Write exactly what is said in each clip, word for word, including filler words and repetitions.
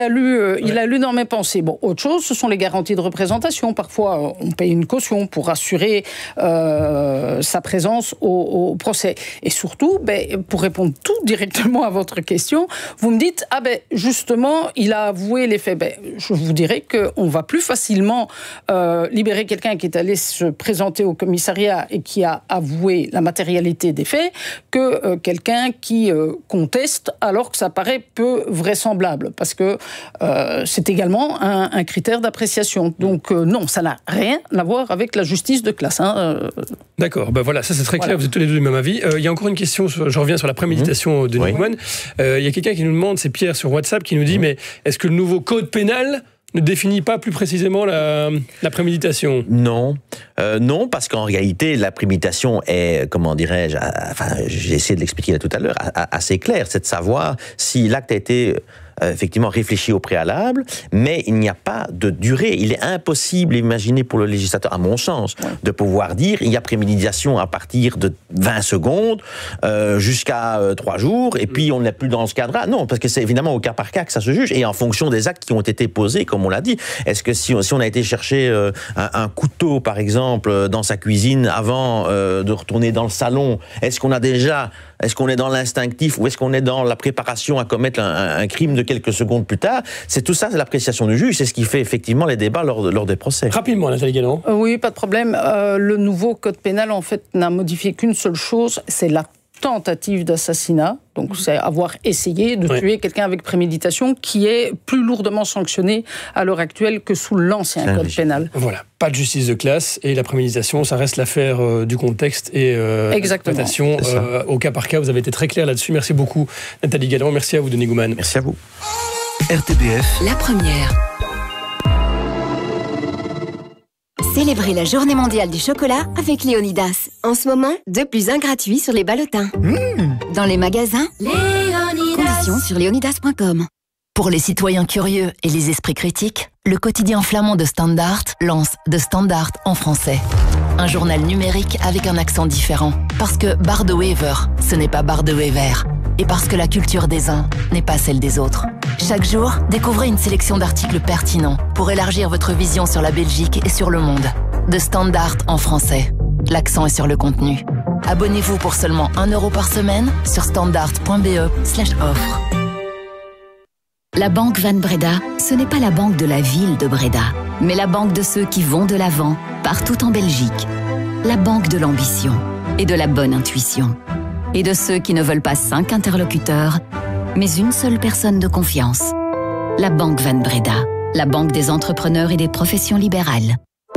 Il a, lu, euh, ouais. il a lu dans mes pensées. Bon, autre chose, ce sont les garanties de représentation. Parfois, on paye une caution pour assurer euh, sa présence au, au procès. Et surtout, ben, pour répondre tout directement à votre question, vous me dites, ah ben, justement, il a avoué les faits. Ben, je vous dirais qu'on va plus facilement euh, libérer quelqu'un qui est allé se présenter au commissariat et qui a avoué la matérialité des faits que euh, quelqu'un qui euh, conteste alors que ça paraît peu vraisemblable. Parce que Euh, c'est également un, un critère d'appréciation. Donc euh, non, ça n'a rien à voir avec la justice de classe. Hein, euh... D'accord, ben voilà, ça c'est très clair, voilà. Vous êtes tous les deux du même avis. Il euh, y a encore une question, je reviens sur la préméditation mmh. de Newman. Il oui. euh, y a quelqu'un qui nous demande, c'est Pierre sur WhatsApp, qui nous dit, mmh. mais est-ce que le nouveau code pénal ne définit pas plus précisément la, la préméditation? Non, euh, non, parce qu'en réalité, la préméditation est, comment dirais-je, enfin, j'ai essayé de l'expliquer là tout à l'heure, assez clair, c'est de savoir si l'acte a été euh, effectivement réfléchi au préalable, mais il n'y a pas de durée. Il est impossible, imaginer pour le législateur, à mon sens, ouais. de pouvoir dire il y a préméditation à partir de vingt secondes euh, jusqu'à euh, trois jours, et puis on n'est plus dans ce cadre-là. Non, parce que c'est évidemment au cas par cas que ça se juge, et en fonction des actes qui ont été posés, comme on l'a dit. Est-ce que si on, si on a été chercher euh, un, un couteau, par exemple, dans sa cuisine avant euh, de retourner dans le salon, est-ce qu'on a déjà, est-ce qu'on est dans l'instinctif ou est-ce qu'on est dans la préparation à commettre un, un crime de quelques secondes plus tard? C'est tout ça, c'est l'appréciation du juge, c'est ce qui fait effectivement les débats lors, de, lors des procès. Rapidement, Nathalie Galland. Euh, oui, pas de problème. Euh, le nouveau code pénal, en fait, n'a modifié qu'une seule chose, c'est la tentative d'assassinat, donc c'est avoir essayé de oui. tuer quelqu'un avec préméditation, qui est plus lourdement sanctionné à l'heure actuelle que sous l'ancien code oui. pénal. Voilà, pas de justice de classe, et la préméditation, ça reste l'affaire euh, du contexte et euh, l'interprétation euh, au cas par cas. Vous avez été très clair là-dessus. Merci beaucoup, Nathalie Galland. Merci à vous, Denis Gouman. Merci à vous. R T B F. La première. Célébrez la journée mondiale du chocolat avec Léonidas. En ce moment, deux plus un gratuit sur les ballotins. Mmh. Dans les magasins, Léonidas. Conditions sur léonidas point com. Pour les citoyens curieux et les esprits critiques, le quotidien flamand de Standard lance The Standard en français. Un journal numérique avec un accent différent. Parce que Bar de Wever, ce n'est pas Bar de Wever. Et parce que la culture des uns n'est pas celle des autres. Chaque jour, découvrez une sélection d'articles pertinents pour élargir votre vision sur la Belgique et sur le monde. The Standard en français. L'accent est sur le contenu. Abonnez-vous pour seulement un euro par semaine sur standard point b e slash offre. La Banque Van Breda, ce n'est pas la banque de la ville de Breda, mais la banque de ceux qui vont de l'avant, partout en Belgique. La banque de l'ambition et de la bonne intuition. Et de ceux qui ne veulent pas cinq interlocuteurs, mais une seule personne de confiance. La Banque Van Breda, la banque des entrepreneurs et des professions libérales.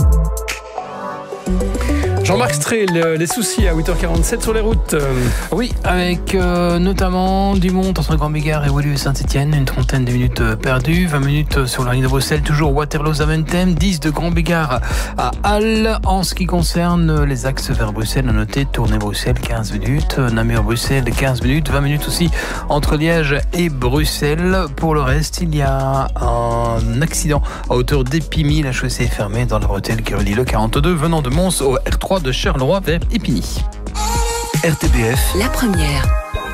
Jean-Marc Stré, les soucis à huit heures quarante-sept sur les routes. Oui, avec euh, notamment du monde entre Grand-Bigard et Woluwe et Saint-Etienne, une trentaine de minutes perdues, vingt minutes sur la ligne de Bruxelles, toujours Waterloo-Zaventem, dix de Grand-Bigard à Halle. En ce qui concerne les axes vers Bruxelles, à noter Tournai-Bruxelles, quinze minutes, Namur-Bruxelles, quinze minutes, vingt minutes aussi entre Liège et Bruxelles. Pour le reste, il y a un accident à hauteur d'Épimy, la chaussée est fermée dans la bretelle qui relie le quarante-deux venant de Mons au R trois de Charleroi vers Épiny. R T B F. La première.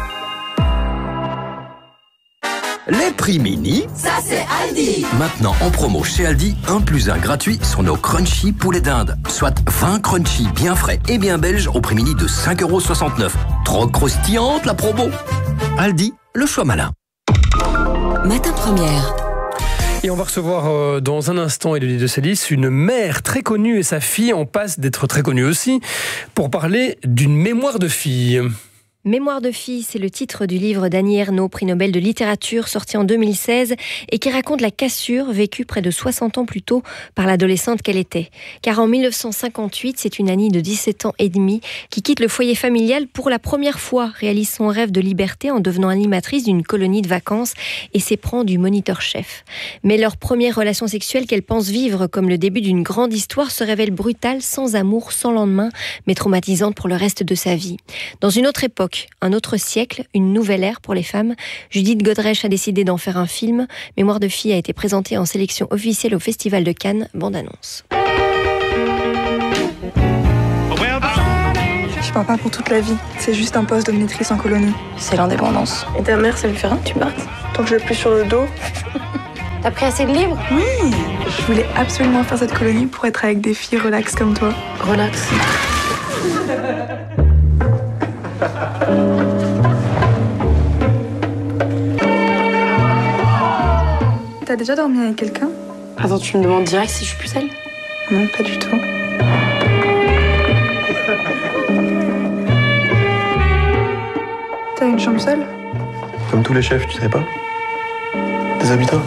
Les prix mini, ça c'est Aldi. Maintenant en promo chez Aldi, un plus un gratuit sur nos crunchy poulets d'Inde. Soit vingt crunchy bien frais et bien belges au prix mini de cinq euros soixante-neuf. Trop croustillante la promo. Aldi, le choix malin. Matin première. Et on va recevoir euh, dans un instant, Élodie de Sélis, une mère très connue et sa fille en passe d'être très connue aussi, pour parler d'une mémoire de fille. Mémoire de fille, c'est le titre du livre d'Annie Ernaux, prix Nobel de littérature, sorti en deux mille seize et qui raconte la cassure vécue près de soixante ans plus tôt par l'adolescente qu'elle était. Car en mille neuf cent cinquante-huit, c'est une Annie de dix-sept ans et demi qui quitte le foyer familial pour la première fois, réalise son rêve de liberté en devenant animatrice d'une colonie de vacances et s'éprend du moniteur-chef. Mais leur première relation sexuelle qu'elle pense vivre comme le début d'une grande histoire se révèle brutale, sans amour, sans lendemain, mais traumatisante pour le reste de sa vie. Dans une autre époque, un autre siècle, une nouvelle ère pour les femmes, Judith Godrèche a décidé d'en faire un film. Mémoire de fille a été présentée en sélection officielle au Festival de Cannes. Bande-annonce. Je pars pas pour toute la vie. C'est juste un poste de monitrice en colonie. C'est l'indépendance. Et ta mère, ça lui fait rien que tu partes? Tant que je l'ai plus sur le dos. T'as pris assez de livres? Oui, je voulais absolument faire cette colonie pour être avec des filles relax comme toi. Relax. T'as déjà dormi avec quelqu'un? Attends, tu me demandes direct si je suis plus seule? Non, pas du tout. T'as une chambre seule? Comme tous les chefs, tu sais pas? Déshabille-toi.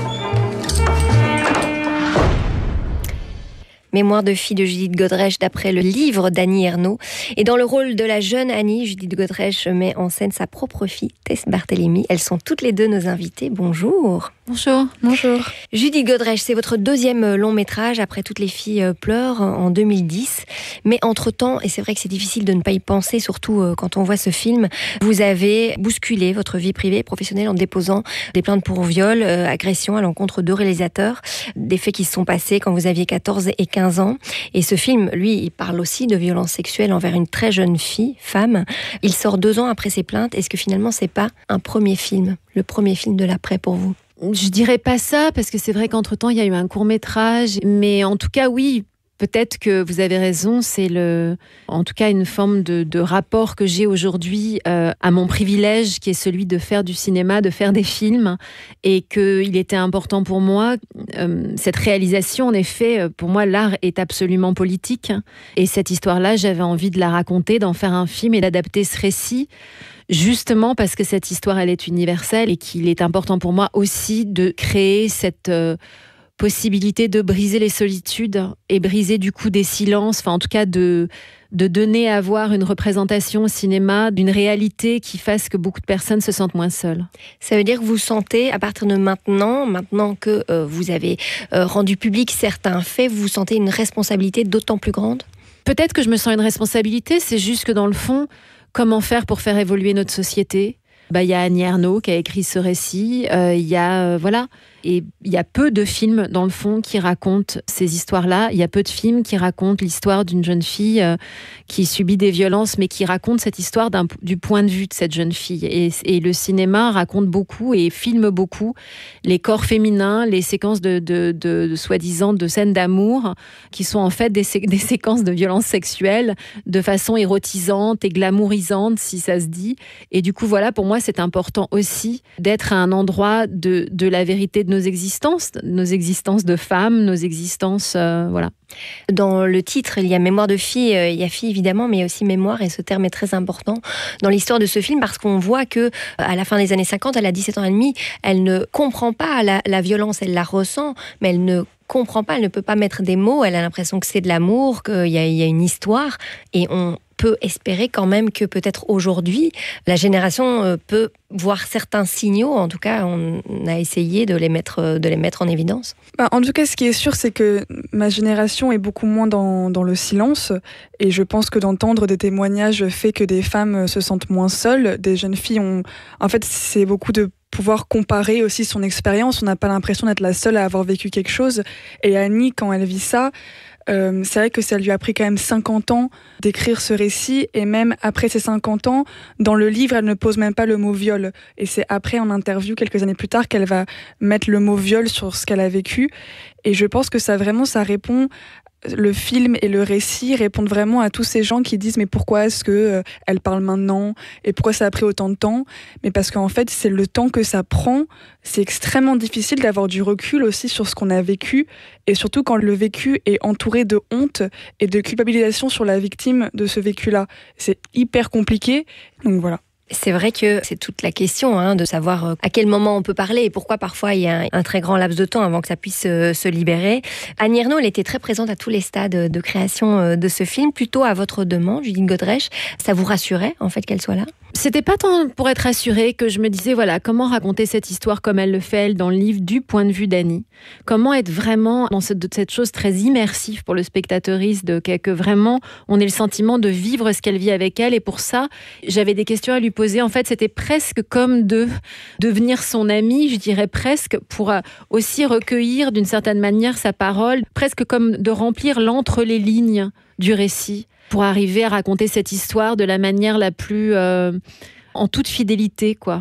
Mémoire de fille de Judith Godrèche d'après le livre d'Annie Ernaux. Et dans le rôle de la jeune Annie, Judith Godrèche met en scène sa propre fille, Tess Barthélemy. Elles sont toutes les deux nos invitées. Bonjour. Bonjour. Bonjour. Judith Godrèche, c'est votre deuxième long métrage après Toutes les filles pleurent en deux mille dix. Mais entre-temps, et c'est vrai que c'est difficile de ne pas y penser, surtout quand on voit ce film, vous avez bousculé votre vie privée et professionnelle en déposant des plaintes pour viol, euh, agression à l'encontre de réalisateurs, des faits qui se sont passés quand vous aviez quatorze et quinze ans. Et ce film, lui, il parle aussi de violences sexuelles envers une très jeune fille, femme. Il sort deux ans après ces plaintes. Est-ce que finalement, c'est pas un premier film, le premier film de l'après pour vous? Je dirais pas ça, parce que c'est vrai qu'entre-temps, il y a eu un court-métrage. Mais en tout cas, oui, peut-être que vous avez raison. C'est le, en tout cas une forme de, de rapport que j'ai aujourd'hui euh, à mon privilège, qui est celui de faire du cinéma, de faire des films. Et qu'il était important pour moi. Euh, cette réalisation, en effet, pour moi, l'art est absolument politique. Et cette histoire-là, j'avais envie de la raconter, d'en faire un film et d'adapter ce récit. Justement parce que cette histoire, elle est universelle et qu'il est important pour moi aussi de créer cette euh, possibilité de briser les solitudes et briser du coup des silences, enfin en tout cas de, de donner à voir une représentation au cinéma d'une réalité qui fasse que beaucoup de personnes se sentent moins seules. Ça veut dire que vous sentez, à partir de maintenant, maintenant que euh, vous avez euh, rendu public certains faits, vous sentez une responsabilité d'autant plus grande? Peut-être que je me sens une responsabilité, c'est juste que dans le fond, comment faire pour faire évoluer notre société? Bah, y a Annie Ernaux qui a écrit ce récit. Il euh, y a euh, voilà, et il y a peu de films dans le fond qui racontent ces histoires-là. Il y a peu de films qui racontent l'histoire d'une jeune fille euh, qui subit des violences, mais qui racontent cette histoire d'un, du point de vue de cette jeune fille. Et, et le cinéma raconte beaucoup et filme beaucoup les corps féminins, les séquences de, de, de, de soi-disant de scènes d'amour, qui sont en fait des, sé- des séquences de violences sexuelles de façon érotisante et glamourisante, si ça se dit. Et du coup, voilà, pour moi, c'est important aussi d'être à un endroit de, de la vérité de nos existences, nos existences de femmes, nos existences, euh, voilà. Dans le titre, il y a mémoire de fille, il y a fille évidemment, mais il y a aussi mémoire, et ce terme est très important dans l'histoire de ce film parce qu'on voit que à la fin des années cinquante, elle a dix-sept ans et demi, elle ne comprend pas la, la violence, elle la ressent, mais elle ne comprend pas, elle ne peut pas mettre des mots, elle a l'impression que c'est de l'amour, qu'il y a, il y a une histoire, et on peut espérer quand même que peut-être aujourd'hui, la génération peut voir certains signaux. En tout cas, on a essayé de les mettre, de les mettre en évidence. Bah, en tout cas, ce qui est sûr, c'est que ma génération est beaucoup moins dans, dans le silence. Et je pense que d'entendre des témoignages fait que des femmes se sentent moins seules. Des jeunes filles ont... En fait, c'est beaucoup de pouvoir comparer aussi son expérience. On n'a pas l'impression d'être la seule à avoir vécu quelque chose. Et Annie, quand elle vit ça, Euh, c'est vrai que ça lui a pris quand même cinquante ans d'écrire ce récit, et même après ces cinquante ans, dans le livre, elle ne pose même pas le mot viol. Et c'est après, en interview, quelques années plus tard, qu'elle va mettre le mot viol sur ce qu'elle a vécu. Et je pense que ça vraiment, ça répond... Le film et le récit répondent vraiment à tous ces gens qui disent mais pourquoi est-ce que euh, elle parle maintenant et pourquoi ça a pris autant de temps, mais parce qu'en fait c'est le temps que ça prend. C'est extrêmement difficile d'avoir du recul aussi sur ce qu'on a vécu, et surtout quand le vécu est entouré de honte et de culpabilisation sur la victime de ce vécu-là. C'est hyper compliqué, donc voilà. C'est vrai que c'est toute la question hein, de savoir à quel moment on peut parler et pourquoi parfois il y a un, un très grand laps de temps avant que ça puisse euh, se libérer. Annie Ernaux, elle était très présente à tous les stades de création euh, de ce film, plutôt à votre demande, Judith Godrèche. Ça vous rassurait en fait qu'elle soit là? C'était pas tant pour être rassurée que je me disais, voilà, comment raconter cette histoire comme elle le fait, elle, dans le livre, du point de vue d'Annie. Comment être vraiment dans cette, cette chose très immersive pour le spectateuriste, de, que, que vraiment on ait le sentiment de vivre ce qu'elle vit avec elle. Et pour ça, j'avais des questions à lui poser. En fait, c'était presque comme de devenir son amie, je dirais presque, pour aussi recueillir d'une certaine manière sa parole, presque comme de remplir l'entre les lignes du récit, pour arriver à raconter cette histoire de la manière la plus... Euh, en toute fidélité, quoi.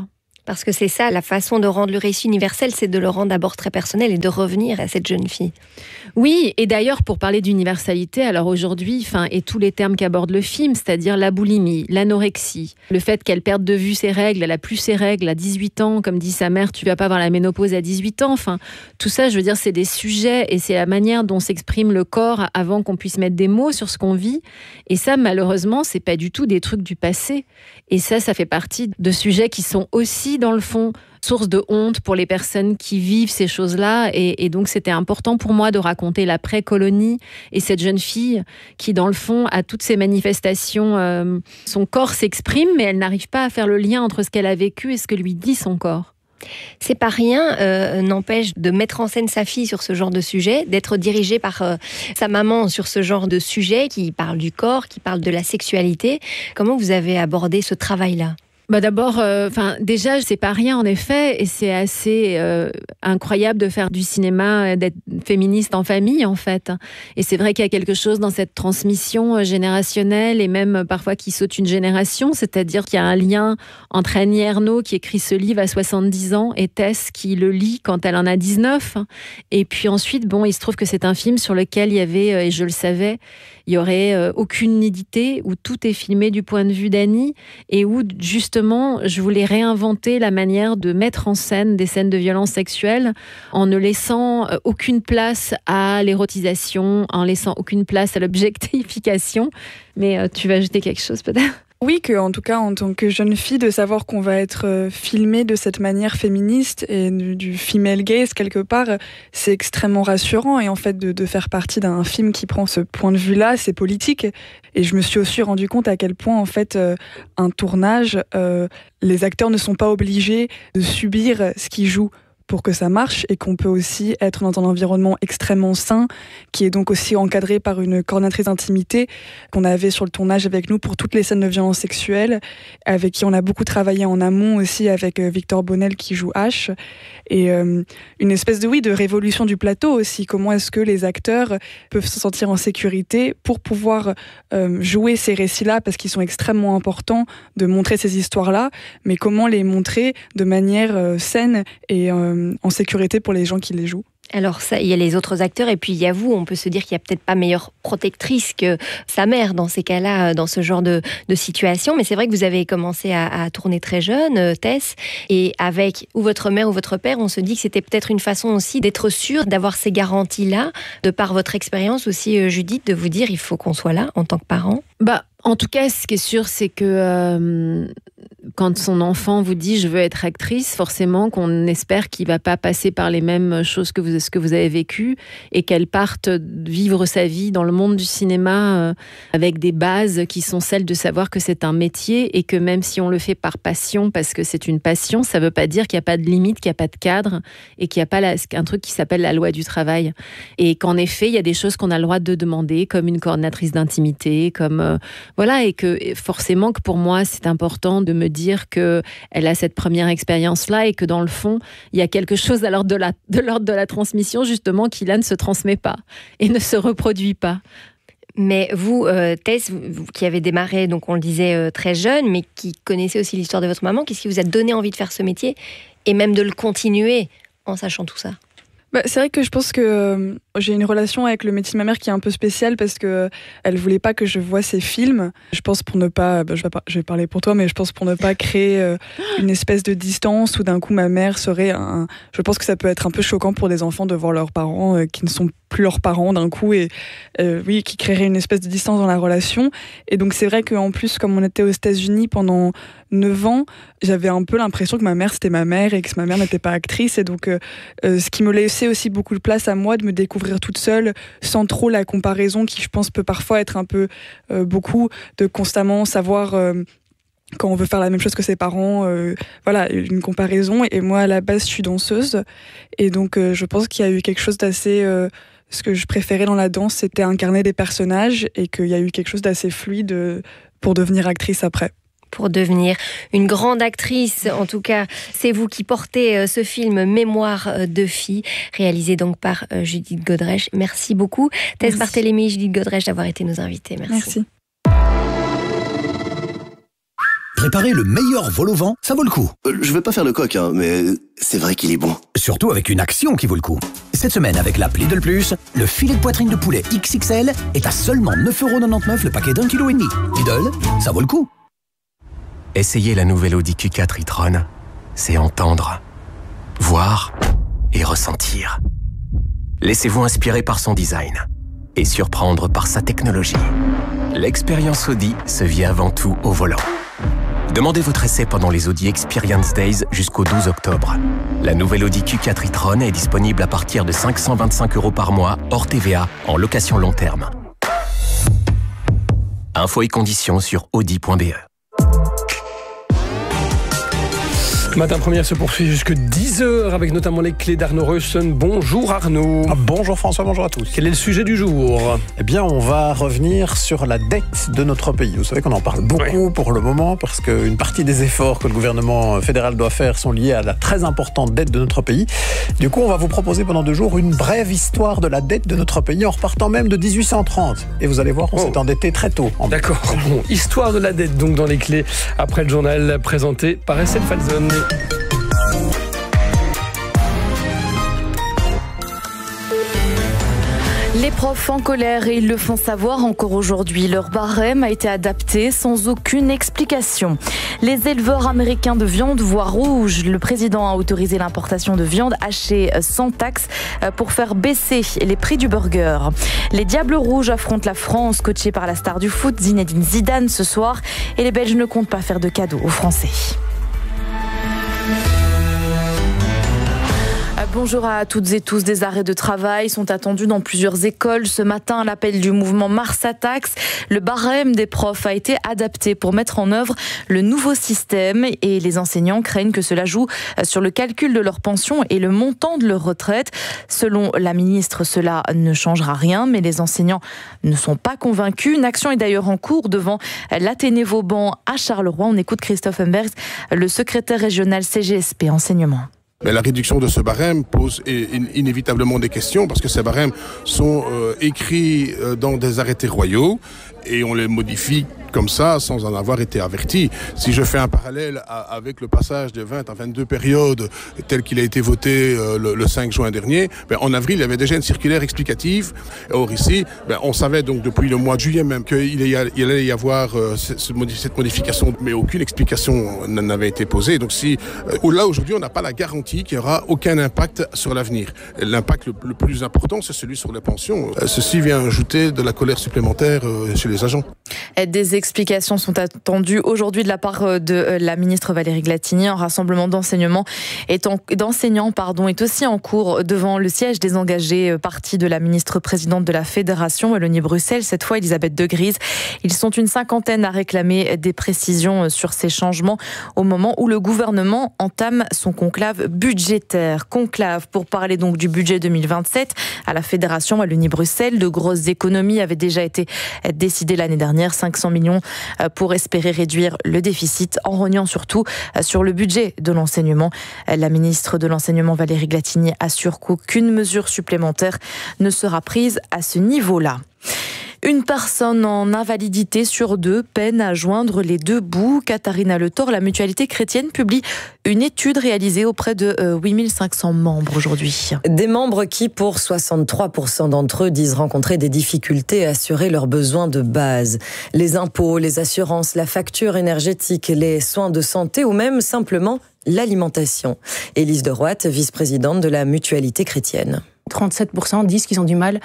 Parce que c'est ça, la façon de rendre le récit universel, c'est de le rendre d'abord très personnel et de revenir à cette jeune fille. Oui, et d'ailleurs, pour parler d'universalité, alors aujourd'hui, enfin, et tous les termes qu'aborde le film, c'est-à-dire la boulimie, l'anorexie, le fait qu'elle perde de vue ses règles, elle a plus ses règles à dix-huit ans, comme dit sa mère, tu vas pas avoir la ménopause à dix-huit ans, enfin, tout ça, je veux dire, c'est des sujets et c'est la manière dont s'exprime le corps avant qu'on puisse mettre des mots sur ce qu'on vit. Et ça, malheureusement, c'est pas du tout des trucs du passé. Et ça, ça fait partie de sujets qui sont aussi, dans le fond, source de honte pour les personnes qui vivent ces choses-là. Et, et donc, c'était important pour moi de raconter l'après-colonie et cette jeune fille qui, dans le fond, a toutes ces manifestations. Euh, son corps s'exprime, mais elle n'arrive pas à faire le lien entre ce qu'elle a vécu et ce que lui dit son corps. C'est pas rien, euh, n'empêche de mettre en scène sa fille sur ce genre de sujet, d'être dirigée par euh, sa maman sur ce genre de sujet qui parle du corps, qui parle de la sexualité. Comment vous avez abordé ce travail-là ? Bah d'abord, enfin euh, déjà, c'est pas rien en effet, et c'est assez euh, incroyable de faire du cinéma, d'être féministe en famille en fait. Et c'est vrai qu'il y a quelque chose dans cette transmission générationnelle et même parfois qui saute une génération, c'est-à-dire qu'il y a un lien entre Annie Ernaux qui écrit ce livre à soixante-dix ans et Tess qui le lit quand elle en a dix-neuf. Et puis ensuite, bon, il se trouve que c'est un film sur lequel il y avait, et je le savais, il y aurait euh, aucune nudité, où tout est filmé du point de vue d'Annie et où justement je voulais réinventer la manière de mettre en scène des scènes de violence sexuelle en ne laissant euh, aucune place à l'érotisation, en laissant aucune place à l'objectification. Mais euh, tu vas ajouter quelque chose peut-être ? Oui, que en tout cas, en tant que jeune fille, de savoir qu'on va être euh, filmée de cette manière féministe et du, du female gaze, quelque part, c'est extrêmement rassurant. Et en fait, de, de faire partie d'un film qui prend ce point de vue-là, c'est politique. Et je me suis aussi rendu compte à quel point, en fait, euh, un tournage, euh, les acteurs ne sont pas obligés de subir ce qu'ils jouent pour que ça marche, et qu'on peut aussi être dans un environnement extrêmement sain, qui est donc aussi encadré par une coordinatrice d'intimité qu'on avait sur le tournage avec nous pour toutes les scènes de violence sexuelle, avec qui on a beaucoup travaillé en amont aussi, avec Victor Bonnel qui joue H, et euh, une espèce de, oui, de révolution du plateau aussi. Comment est-ce que les acteurs peuvent se sentir en sécurité pour pouvoir euh, jouer ces récits-là, parce qu'ils sont extrêmement importants de montrer ces histoires-là, mais comment les montrer de manière euh, saine et euh, en sécurité pour les gens qui les jouent. Alors ça, il y a les autres acteurs et puis il y a vous. On peut se dire qu'il n'y a peut-être pas meilleure protectrice que sa mère dans ces cas-là, dans ce genre de, de situation. Mais c'est vrai que vous avez commencé à, à tourner très jeune, Tess, et avec ou votre mère ou votre père, on se dit que c'était peut-être une façon aussi d'être sûr d'avoir ces garanties-là, de par votre expérience aussi, Judith, de vous dire il faut qu'on soit là en tant que parent. Bah, en tout cas, ce qui est sûr, c'est que euh, quand son enfant vous dit « je veux être actrice », forcément qu'on espère qu'il ne va pas passer par les mêmes choses que vous, ce que vous avez vécu, et qu'elle parte vivre sa vie dans le monde du cinéma euh, avec des bases qui sont celles de savoir que c'est un métier, et que même si on le fait par passion, parce que c'est une passion, ça ne veut pas dire qu'il n'y a pas de limite, qu'il n'y a pas de cadre, et qu'il n'y a pas la, un truc qui s'appelle la loi du travail. Et qu'en effet, il y a des choses qu'on a le droit de demander, comme une coordinatrice d'intimité, comme... Euh, Voilà, et que forcément que pour moi, c'est important de me dire qu'elle a cette première expérience-là et que dans le fond, il y a quelque chose à l'ordre de la, de l'ordre de la transmission, justement, qui là ne se transmet pas et ne se reproduit pas. Mais vous, euh, Tess, vous, qui avez démarré, donc on le disait, euh, très jeune, mais qui connaissez aussi l'histoire de votre maman, qu'est-ce qui vous a donné envie de faire ce métier et même de le continuer en sachant tout ça ? Bah, c'est vrai que je pense que euh, j'ai une relation avec le métier de ma mère qui est un peu spéciale, parce que euh, elle voulait pas que je voie ses films. Je pense pour ne pas, bah, je, vais pas je vais parler pour toi, mais je pense pour ne pas créer euh, une espèce de distance où d'un coup ma mère serait un. Je pense que ça peut être un peu choquant pour des enfants de voir leurs parents euh, qui ne sont plus leurs parents d'un coup, et euh, oui, qui créerait une espèce de distance dans la relation. Et donc c'est vrai qu'en plus, comme on était aux États-Unis pendant neuf ans, j'avais un peu l'impression que ma mère c'était ma mère et que ma mère n'était pas actrice, et donc euh, euh, ce qui me laissait aussi beaucoup de place à moi de me découvrir toute seule, sans trop la comparaison qui, je pense, peut parfois être un peu euh, beaucoup, de constamment savoir euh, quand on veut faire la même chose que ses parents, euh, voilà, une comparaison. Et moi, à la base, je suis danseuse, et donc euh, je pense qu'il y a eu quelque chose d'assez... Euh, ce que je préférais dans la danse, c'était incarner des personnages, et qu'il y a eu quelque chose d'assez fluide pour devenir actrice après. Pour devenir une grande actrice. En tout cas, c'est vous qui portez ce film Mémoire de fille, réalisé donc par Judith Godrèche. Merci beaucoup, Tess Barthélémy, Judith Godrèche, d'avoir été nos invités. Merci. Merci. Préparer le meilleur vol au vent, ça vaut le coup. Euh, je vais pas faire le coq, hein, mais c'est vrai qu'il est bon. Surtout avec une action qui vaut le coup. Cette semaine, avec l'app Lidl Plus, le filet de poitrine de poulet X X L est à seulement neuf euros quatre-vingt-dix-neuf le paquet d'un kilo et demi. Lidl, ça vaut le coup. Essayez la nouvelle Audi Q quatre e-tron. C'est entendre, voir et ressentir. Laissez-vous inspirer par son design et surprendre par sa technologie. L'expérience Audi se vit avant tout au volant. Demandez votre essai pendant les Audi Experience Days jusqu'au douze octobre. La nouvelle Audi Q quatre e-tron est disponible à partir de cinq cent vingt-cinq euros par mois, hors T V A, en location long terme. Infos et conditions sur audi point b e. Matin première se poursuit jusque dix heures avec notamment les clés d'Arnaud Reussen. Bonjour Arnaud. Ah, bonjour François, bonjour à tous. Quel est le sujet du jour ? Eh bien, on va revenir sur la dette de notre pays. Vous savez qu'on en parle beaucoup oui. pour le moment parce qu'une partie des efforts que le gouvernement fédéral doit faire sont liés à la très importante dette de notre pays. Du coup, on va vous proposer pendant deux jours une brève histoire de la dette de notre pays en repartant même de dix-huit cent trente. Et vous allez voir, on oh. s'est endetté très tôt. D'accord. Bon, histoire de la dette donc dans les clés après le journal présenté par S L Falzone. Les profs en colère et ils le font savoir encore aujourd'hui. Leur barème a été adapté sans aucune explication. Les éleveurs américains de viande voient rouge. Le président a autorisé l'importation de viande hachée sans taxe pour faire baisser les prix du burger. Les Diables Rouges affrontent la France, coachée par la star du foot Zinedine Zidane ce soir. Et les Belges ne comptent pas faire de cadeaux aux Français. Bonjour à toutes et tous. Des arrêts de travail sont attendus dans plusieurs écoles. Ce matin, à l'appel du mouvement Mars Attacks, le barème des profs a été adapté pour mettre en œuvre le nouveau système et les enseignants craignent que cela joue sur le calcul de leur pension et le montant de leur retraite. Selon la ministre, cela ne changera rien, mais les enseignants ne sont pas convaincus. Une action est d'ailleurs en cours devant l'Athénée Vauban à Charleroi. On écoute Christophe Embergs, le secrétaire régional C G S P Enseignement. Mais la réduction de ce barème pose inévitablement des questions parce que ces barèmes sont euh, écrits dans des arrêtés royaux et on les modifie comme ça sans en avoir été averti. Si je fais un parallèle à, avec le passage de vingt à vingt-deux périodes tel qu'il a été voté euh, le, le cinq juin dernier, ben, en avril il y avait déjà une circulaire explicative. Or ici, ben, on savait donc depuis le mois de juillet même qu'il y a, il allait y avoir euh, ce, cette modification, mais aucune explication n'avait été posée. Donc si euh, là aujourd'hui on n'a pas la garantie qu'il n'y aura aucun impact sur l'avenir. L'impact le, le plus important c'est celui sur les pensions. Euh, ceci vient ajouter de la colère supplémentaire euh, chez les agents. Des explications sont attendues aujourd'hui de la part de la ministre Valérie Glatini. Un rassemblement d'enseignement est en, d'enseignants pardon, est aussi en cours devant le siège des engagés, parti de la ministre présidente de la Fédération Wallonie-Bruxelles, cette fois Elisabeth De Gries. Ils sont une cinquantaine à réclamer des précisions sur ces changements au moment où le gouvernement entame son conclave budgétaire. Conclave pour parler donc du budget deux mille vingt-sept à la Fédération Wallonie-Bruxelles. De grosses économies avaient déjà été décidées l'année dernière, cinq cents millions pour espérer réduire le déficit en rognant surtout sur le budget de l'enseignement. La ministre de l'Enseignement Valérie Glatini assure qu'aucune mesure supplémentaire ne sera prise à ce niveau-là. Une personne en invalidité sur deux peine à joindre les deux bouts. Katharina Le Thor, la Mutualité chrétienne, publie une étude réalisée auprès de huit mille cinq cents membres aujourd'hui. Des membres qui, pour soixante-trois pour cent d'entre eux, disent rencontrer des difficultés à assurer leurs besoins de base. Les impôts, les assurances, la facture énergétique, les soins de santé ou même simplement l'alimentation. Élise de Roite, vice-présidente de la Mutualité chrétienne. trente-sept pour cent disent qu'ils ont du mal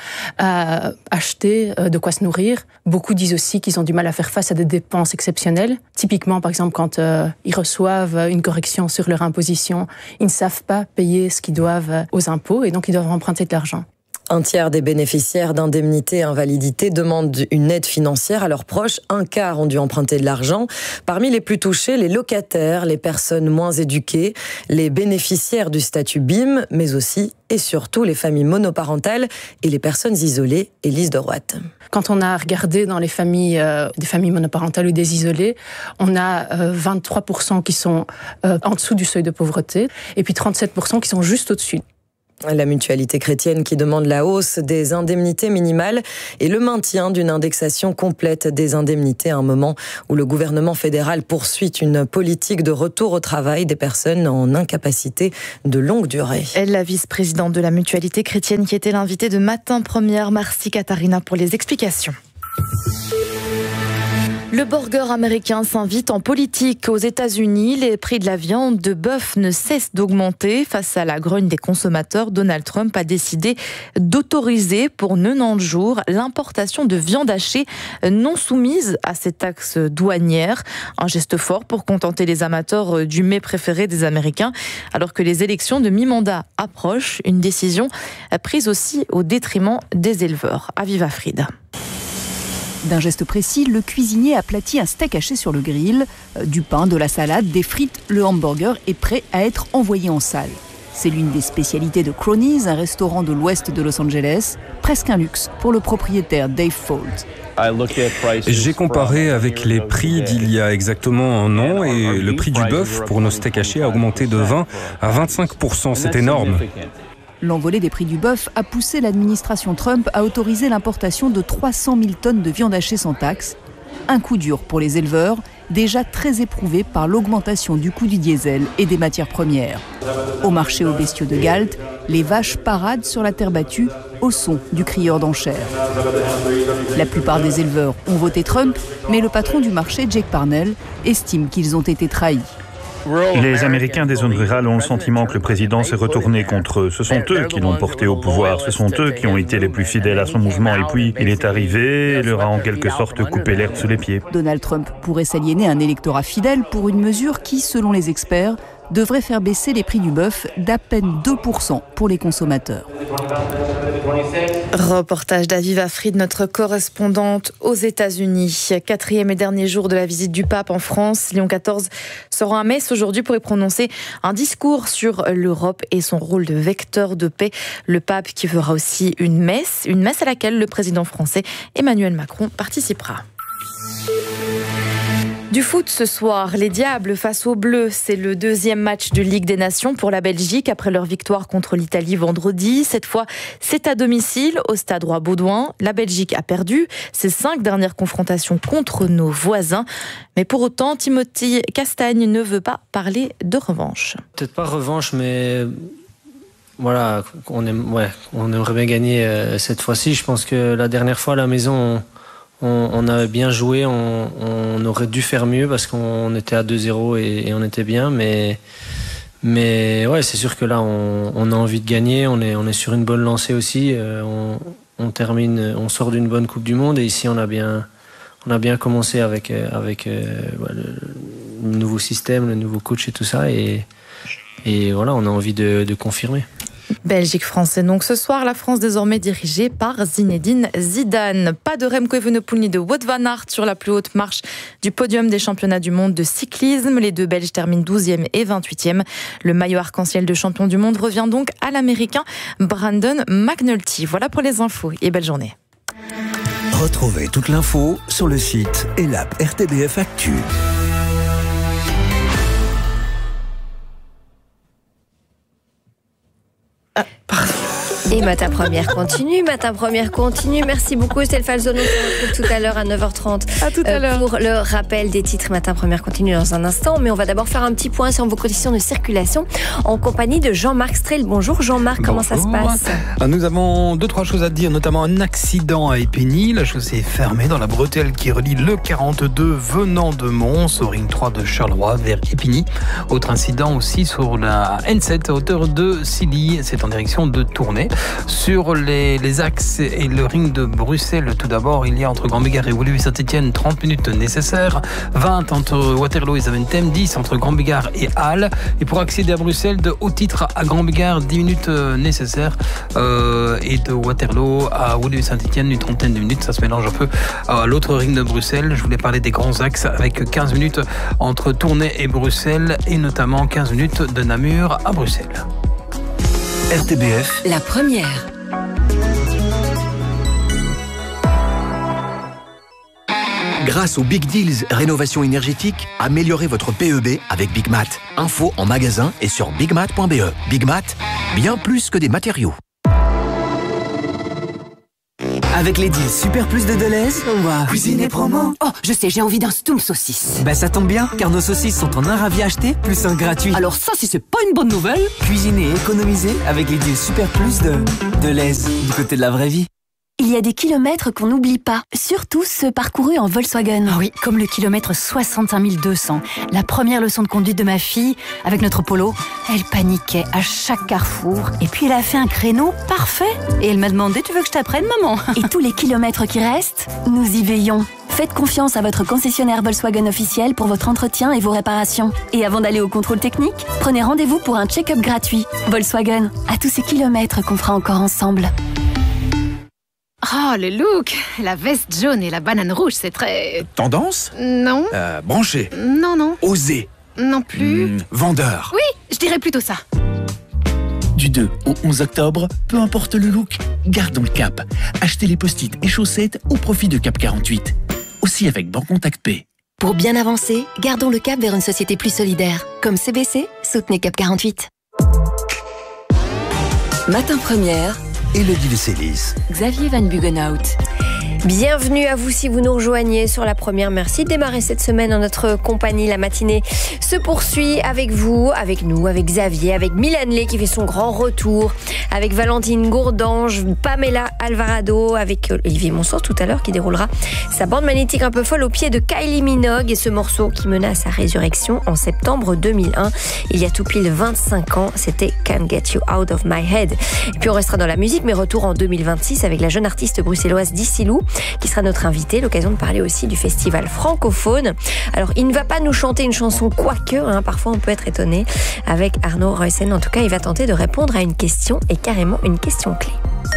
à acheter de quoi se nourrir. Beaucoup disent aussi qu'ils ont du mal à faire face à des dépenses exceptionnelles. Typiquement, par exemple, quand euh, ils reçoivent une correction sur leur imposition, ils ne savent pas payer ce qu'ils doivent aux impôts et donc ils doivent emprunter de l'argent. Un tiers des bénéficiaires d'indemnité invalidité demandent une aide financière à leurs proches. Un quart ont dû emprunter de l'argent. Parmi les plus touchés, les locataires, les personnes moins éduquées, les bénéficiaires du statut B I M, mais aussi et surtout les familles monoparentales et les personnes isolées. Élise de Roite. Quand on a regardé dans les familles, euh, des familles monoparentales ou des isolés, on a euh, vingt-trois pour cent qui sont euh, en dessous du seuil de pauvreté et puis trente-sept pour cent qui sont juste au-dessus. La mutualité chrétienne qui demande la hausse des indemnités minimales et le maintien d'une indexation complète des indemnités à un moment où le gouvernement fédéral poursuit une politique de retour au travail des personnes en incapacité de longue durée. Elle, la vice-présidente de la mutualité chrétienne qui était l'invitée de Matin Première. Merci Katharina pour les explications. Le burger américain s'invite en politique. Aux États-Unis, les prix de la viande de bœuf ne cessent d'augmenter. Face à la grogne des consommateurs, Donald Trump a décidé d'autoriser pour quatre-vingt-dix jours l'importation de viande hachée non soumise à ces taxes douanières. Un geste fort pour contenter les amateurs du mets préféré des Américains, alors que les élections de mi-mandat approchent. Une décision prise aussi au détriment des éleveurs. Aviva Fried. D'un geste précis, le cuisinier aplatit un steak haché sur le grill. Du pain, de la salade, des frites, le hamburger est prêt à être envoyé en salle. C'est l'une des spécialités de Cronies, un restaurant de l'ouest de Los Angeles. Presque un luxe pour le propriétaire Dave Fold. J'ai comparé avec les prix d'il y a exactement un an et le prix du bœuf pour nos steaks hachés a augmenté de vingt à vingt-cinq pour cent. C'est énorme. L'envolée des prix du bœuf a poussé l'administration Trump à autoriser l'importation de trois cent mille tonnes de viande hachée sans taxe. Un coup dur pour les éleveurs, déjà très éprouvés par l'augmentation du coût du diesel et des matières premières. Au marché aux bestiaux de Galt, les vaches paradent sur la terre battue au son du crieur d'enchères. La plupart des éleveurs ont voté Trump, mais le patron du marché, Jake Parnell, estime qu'ils ont été trahis. Les Américains des zones rurales ont le sentiment que le président s'est retourné contre eux. Ce sont eux qui l'ont porté au pouvoir, ce sont eux qui ont été les plus fidèles à son mouvement. Et puis, il est arrivé et leur a en quelque sorte coupé l'herbe sous les pieds. Donald Trump pourrait s'aliéner un électorat fidèle pour une mesure qui, selon les experts, devrait faire baisser les prix du bœuf d'à peine deux pour cent pour les consommateurs. Reportage d'Aviva Fried, notre correspondante aux États-Unis. Quatrième et dernier jour de la visite du pape en France. Léon quatorze sera à Metz aujourd'hui pour y prononcer un discours sur l'Europe et son rôle de vecteur de paix. Le pape qui fera aussi une messe, une messe à laquelle le président français Emmanuel Macron participera. Du foot ce soir, les Diables face aux Bleus, c'est le deuxième match de Ligue des Nations pour la Belgique après leur victoire contre l'Italie vendredi. Cette fois, c'est à domicile au Stade Roi-Baudouin. La Belgique a perdu ses cinq dernières confrontations contre nos voisins. Mais pour autant, Timothy Castagne ne veut pas parler de revanche. Peut-être pas revanche, mais voilà, on, aime, ouais, on aimerait bien gagner euh, cette fois-ci. Je pense que la dernière fois à la maison, on, On, on avait bien joué, on, on aurait dû faire mieux parce qu'on était à deux zéro et, et on était bien, mais, mais ouais, c'est sûr que là, on, on a envie de gagner, on est, on est sur une bonne lancée aussi, euh, on, on termine, on sort d'une bonne Coupe du Monde et ici, on a bien, on a bien commencé avec, avec euh, ouais, le, le nouveau système, le nouveau coach et tout ça, et, et voilà, on a envie de, de confirmer. Belgique-France. Et donc ce soir, la France désormais dirigée par Zinedine Zidane. Pas de Remco Evenepoel ni de Wout van Aert sur la plus haute marche du podium des championnats du monde de cyclisme. Les deux Belges terminent douzième et vingt-huitième. Le maillot arc-en-ciel de champion du monde revient donc à l'Américain Brandon McNulty. Voilà pour les infos et belle journée. Retrouvez toute l'info sur le site et l'app R T B F Actu. Et Matin Première continue, Matin Première continue. Merci beaucoup Estelle Falzono. On se retrouve tout à l'heure à neuf heures trente. À tout à l'heure. Pour le rappel des titres. Matin Première continue dans un instant. Mais on va d'abord faire un petit point sur vos conditions de circulation en compagnie de Jean-Marc Strel. Bonjour Jean-Marc, comment ça se passe? Nous avons deux, trois choses à dire, notamment un accident à Épigny. La chaussée est fermée dans la bretelle qui relie le quarante-deux venant de Mons au ring trois de Charleroi vers Épigny. Autre incident aussi sur la N sept à hauteur de Silly. C'est en direction de Tournai. Sur les, les axes et le ring de Bruxelles, tout d'abord, il y a entre Grand-Bégard et Woluwe-Saint-Étienne trente minutes nécessaires, vingt entre Waterloo et Zaventem, dix entre Grand-Bégard et Halle. Et pour accéder à Bruxelles, de haut titre à Grand-Bégard, dix minutes nécessaires, euh, et de Waterloo à Woluwe-Saint-Étienne, une trentaine de minutes. Ça se mélange un peu à l'autre ring de Bruxelles. Je voulais parler des grands axes avec quinze minutes entre Tournai et Bruxelles, et notamment quinze minutes de Namur à Bruxelles. R T B F, la première. Grâce aux Big Deals Rénovation énergétique, améliorez votre P E B avec Big Mat. Info en magasin et sur big mat point b e. Big Mat, bien plus que des matériaux. Avec les deals Super Plus de Deleuze, on va cuisiner promo. Oh, je sais, j'ai envie d'un Stum saucisse. Bah ça tombe bien, car nos saucisses sont en un ravi acheté, plus un gratuit. Alors ça, si c'est pas une bonne nouvelle. Cuisiner et économiser avec les deals Super Plus de Deleuze, du côté de la vraie vie. Il y a des kilomètres qu'on n'oublie pas, surtout ceux parcourus en Volkswagen. Ah oui, comme le kilomètre soixante-cinq mille deux cents. La première leçon de conduite de ma fille, avec notre Polo, elle paniquait à chaque carrefour. Et puis elle a fait un créneau parfait. Et elle m'a demandé, tu veux que je t'apprenne, maman? Et tous les kilomètres qui restent, nous y veillons. Faites confiance à votre concessionnaire Volkswagen officiel pour votre entretien et vos réparations. Et avant d'aller au contrôle technique, prenez rendez-vous pour un check-up gratuit. Volkswagen, à tous ces kilomètres qu'on fera encore ensemble. Oh, le look! La veste jaune et la banane rouge, c'est très... Tendance? Non. Euh, branché? Non, non. Osé? Non plus. Mmh, vendeur? Oui, je dirais plutôt ça. Du deux au onze octobre, peu importe le look, gardons le cap. Achetez les post-it et chaussettes au profit de Cap quarante-huit. Aussi avec Bancontact Pay. Pour bien avancer, gardons le cap vers une société plus solidaire. Comme C B C, soutenez Cap quarante-huit. Matin Première, Élodie de Célis. Xavier Van Bugenhout. Bienvenue à vous si vous nous rejoignez sur la première. Merci de démarrer cette semaine en notre compagnie. La matinée se poursuit avec vous, avec nous, avec Xavier, avec Milan Lé qui fait son grand retour, avec Valentine Gourdange, Pamela Alvarado, avec Olivier Monsor tout à l'heure qui déroulera sa bande magnétique un peu folle au pied de Kylie Minogue et ce morceau qui mena à sa résurrection en septembre deux mille un. Il y a tout pile vingt-cinq ans, c'était Can't Get You Out of My Head. Et puis on restera dans la musique, mais retour en deux mille vingt-six avec la jeune artiste bruxelloise Dicilou qui sera notre invitée. L'occasion de parler aussi du festival francophone. Alors, il ne va pas nous chanter une chanson quoique, hein, parfois on peut être étonné. Avec Arnaud Reussen, en tout cas, il va tenter de répondre à une question et carrément une question clé.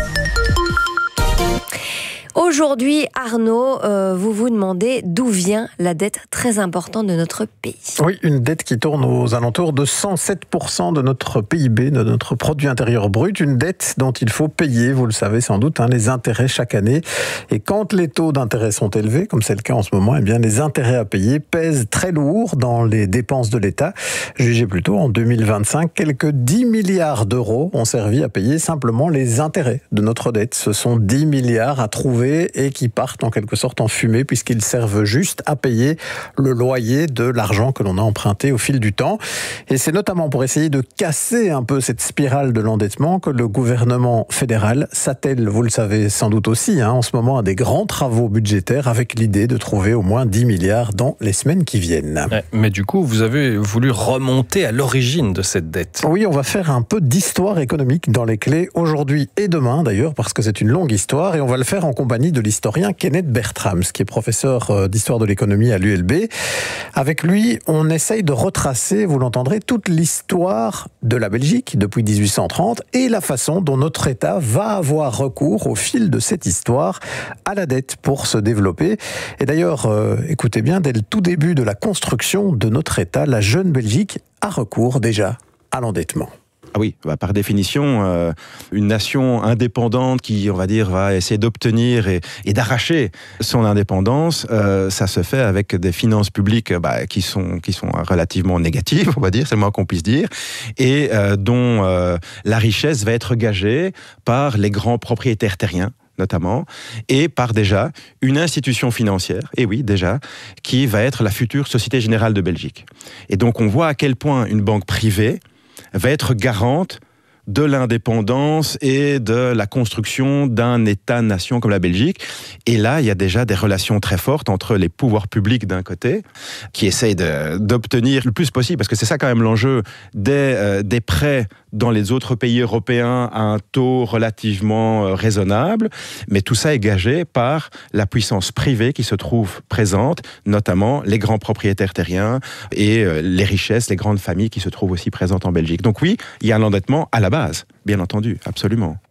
Aujourd'hui, Arnaud, euh, vous vous demandez d'où vient la dette très importante de notre pays. Oui, une dette qui tourne aux alentours de cent sept pour cent de notre P I B, de notre produit intérieur brut. Une dette dont il faut payer, vous le savez sans doute, hein, les intérêts chaque année. Et quand les taux d'intérêt sont élevés, comme c'est le cas en ce moment, eh bien, les intérêts à payer pèsent très lourd dans les dépenses de l'État. Jugez plutôt, en deux mille vingt-cinq, quelques dix milliards d'euros ont servi à payer simplement les intérêts de notre dette. Ce sont dix milliards à trouver et qui partent en quelque sorte en fumée puisqu'ils servent juste à payer le loyer de l'argent que l'on a emprunté au fil du temps. Et c'est notamment pour essayer de casser un peu cette spirale de l'endettement que le gouvernement fédéral s'attelle, vous le savez sans doute aussi, hein, en ce moment à des grands travaux budgétaires avec l'idée de trouver au moins dix milliards dans les semaines qui viennent. Ouais, mais du coup, vous avez voulu remonter à l'origine de cette dette. Oui, on va faire un peu d'histoire économique dans les clés aujourd'hui et demain d'ailleurs parce que c'est une longue histoire et on va le faire en compagnie de l'historien Kenneth Bertrams, qui est professeur d'histoire de l'économie à l'U L B. Avec lui, on essaye de retracer, vous l'entendrez, toute l'histoire de la Belgique depuis dix-huit cent trente et la façon dont notre État va avoir recours au fil de cette histoire à la dette pour se développer. Et d'ailleurs, euh, écoutez bien, dès le tout début de la construction de notre État, la jeune Belgique a recours déjà à l'endettement. Ah oui, bah par définition, euh, une nation indépendante qui, on va dire, va essayer d'obtenir et, et d'arracher son indépendance, euh, ça se fait avec des finances publiques bah, qui sont qui sont relativement négatives, on va dire, c'est le moins qu'on puisse dire, et euh, dont euh, la richesse va être gagée par les grands propriétaires terriens, notamment, et par déjà une institution financière, et oui, déjà, qui va être la future Société Générale de Belgique. Et donc, on voit à quel point une banque privée va être garante de l'indépendance et de la construction d'un État-nation comme la Belgique. Et là, il y a déjà des relations très fortes entre les pouvoirs publics d'un côté, qui essayent de, d'obtenir le plus possible, parce que c'est ça quand même l'enjeu, des, euh, des prêts dans les autres pays européens à un taux relativement euh, raisonnable, mais tout ça est gagé par la puissance privée qui se trouve présente, notamment les grands propriétaires terriens et euh, les richesses, les grandes familles qui se trouvent aussi présentes en Belgique. Donc oui, il y a un endettement à la base, bien entendu, absolument.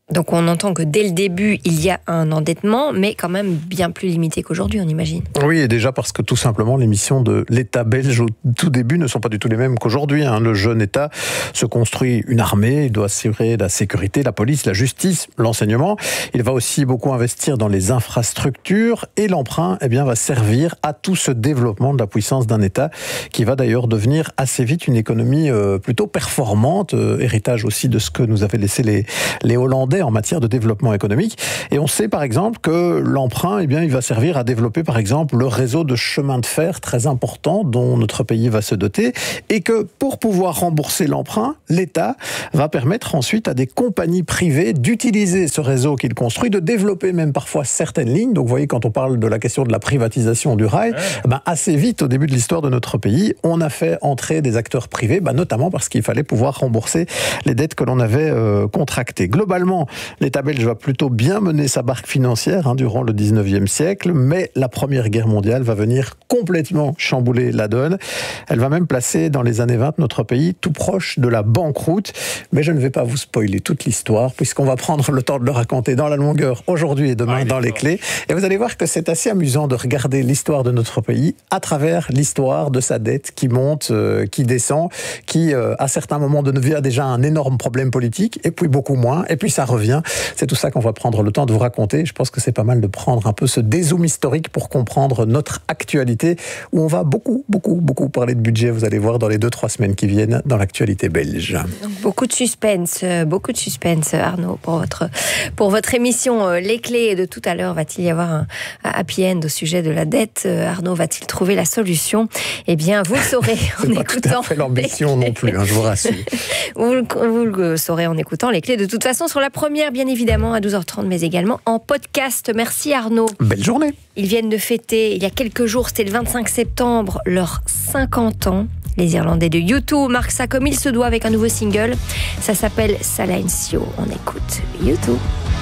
Donc on entend que dès le début, il y a un endettement, mais quand même bien plus limité qu'aujourd'hui, on imagine. Oui, et déjà parce que tout simplement, les missions de l'État belge au tout début ne sont pas du tout les mêmes qu'aujourd'hui. Hein. Le jeune État se construit une armée, il doit assurer la sécurité, la police, la justice, l'enseignement. Il va aussi beaucoup investir dans les infrastructures et l'emprunt eh bien, va servir à tout ce développement de la puissance d'un État qui va d'ailleurs devenir assez vite une économie euh, plutôt performante, euh, héritage aussi de ce que nous avaient laissé les, les Hollandais en matière de développement économique. Et on sait par exemple que l'emprunt, eh bien, il va servir à développer par exemple le réseau de chemin de fer très important dont notre pays va se doter et que pour pouvoir rembourser l'emprunt, l'État va permettre ensuite à des compagnies privées d'utiliser ce réseau qu'il construit, de développer même parfois certaines lignes. Donc vous voyez, quand on parle de la question de la privatisation du rail, ouais. ben, assez vite au début de l'histoire de notre pays, on a fait entrer des acteurs privés, ben, notamment parce qu'il fallait pouvoir rembourser les dettes que l'on avait euh, contractées. Globalement, l'État belge va plutôt bien mener sa barque financière hein, durant le dix-neuvième siècle, mais la Première Guerre mondiale va venir complètement chambouler la donne. Elle va même placer dans les années vingt notre pays tout proche de la banqueroute. Mais je ne vais pas vous spoiler toute l'histoire, puisqu'on va prendre le temps de le raconter dans la longueur aujourd'hui et demain ah, dans les clés. Et vous allez voir que c'est assez amusant de regarder l'histoire de notre pays à travers l'histoire de sa dette qui monte, euh, qui descend, qui euh, à certains moments devient déjà un énorme problème politique, et puis beaucoup moins, et puis ça revient. C'est tout ça qu'on va prendre le temps de vous raconter. Je pense que c'est pas mal de prendre un peu ce dézoom historique pour comprendre notre actualité, où on va beaucoup, beaucoup, beaucoup parler de budget, vous allez voir, dans les deux, trois semaines qui viennent dans l'actualité belge. Donc, beaucoup de suspense, beaucoup de suspense, Arnaud, pour votre, pour votre émission. Les clés de tout à l'heure, va-t-il y avoir un happy end au sujet de la dette? Arnaud va-t-il trouver la solution? Eh bien, vous le saurez en c'est pas écoutant. Tout à fait l'ambition non plus, hein, je vous rassure. vous, le, vous le saurez en écoutant les clés de toute façon sur la première, bien évidemment, à douze heures trente, mais également en podcast. Merci Arnaud. Belle journée. Ils viennent de fêter, il y a quelques jours, c'était le vingt-cinq septembre, leurs cinquante ans. Les Irlandais de U deux marquent ça comme il se doit avec un nouveau single. Ça s'appelle Silencio. On écoute U deux.